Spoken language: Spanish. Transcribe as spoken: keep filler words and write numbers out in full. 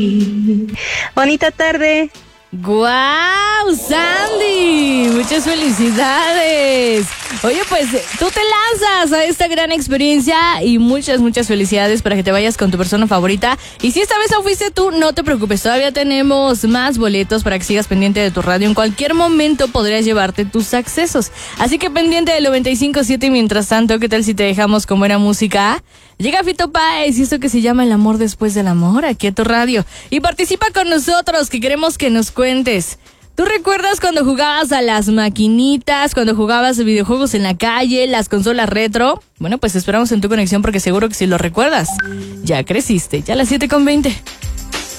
Bonita tarde. ¡Guau, Sandy! ¡Muchas felicidades! Oye, pues tú te lanzas a esta gran experiencia y muchas, muchas felicidades para que te vayas con tu persona favorita. Y si esta vez no fuiste tú, no te preocupes, todavía tenemos más boletos para que sigas pendiente de tu radio. En cualquier momento podrías llevarte tus accesos. Así que pendiente del noventa y cinco punto siete. Mientras tanto, ¿qué tal si te dejamos con buena música? Llega Fito Páez y esto que se llama El amor después del amor, aquí a tu radio. Y participa con nosotros, que queremos que nos cuentes. ¿Tú recuerdas cuando jugabas a las maquinitas, cuando jugabas videojuegos en la calle, las consolas retro? Bueno, pues esperamos en tu conexión porque seguro que si lo recuerdas, ya creciste. Ya a las siete con veinte.